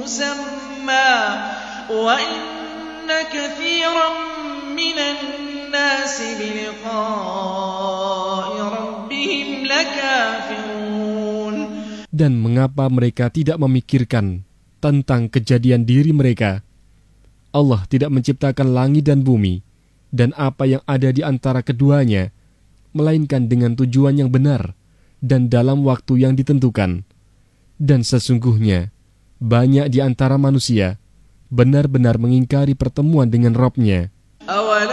مُّسَمًّى وَإِنَّ كَثِيرًا مِّنَ النَّاسِ بِلِقَاءِ رَبِّهِمْ لَكَافِرُونَ. Dan mengapa mereka tidak memikirkan tentang kejadian diri mereka? Allah tidak menciptakan langit dan bumi dan apa yang ada di antara keduanya, melainkan dengan tujuan yang benar dan dalam waktu yang ditentukan. Dan sesungguhnya, banyak di antara manusia benar-benar mengingkari pertemuan dengan Rabb-Nya.